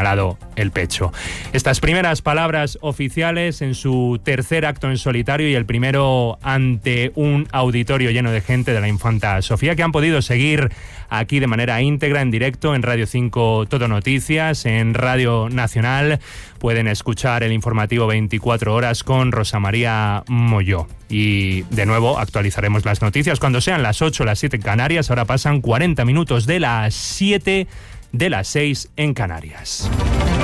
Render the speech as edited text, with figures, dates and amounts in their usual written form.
apuñalado el pecho. Estas primeras palabras oficiales en su tercer acto en solitario y el primero ante un auditorio lleno de gente de la Infanta Sofía, que han podido seguir aquí de manera íntegra, en directo, en Radio 5 Todo Noticias, en Radio Nacional. Pueden escuchar el informativo 24 horas con Rosa María Molló. Y de nuevo actualizaremos las noticias cuando sean las 8, las 7 en Canarias. Ahora pasan 40 minutos de las 7, de las 6 en Canarias.